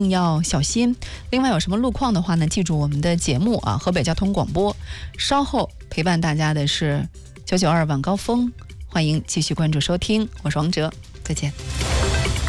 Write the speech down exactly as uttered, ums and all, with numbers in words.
要小心。另外有什么路况的话呢，记住我们的节目啊，河北交通广播。稍后陪伴大家的是九九二晚高峰，欢迎继续关注收听，我是王哲，再见。